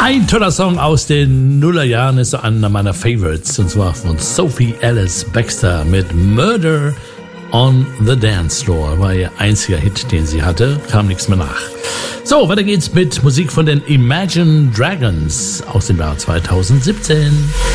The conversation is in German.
Ein toller Song aus den Nullerjahren ist einer meiner Favorites, und zwar von Sophie Ellis Bextor mit Murder on the Dance Floor. War ihr einziger Hit, den sie hatte, kam nichts mehr nach. So, weiter geht's mit Musik von den Imagine Dragons aus dem Jahr 2017.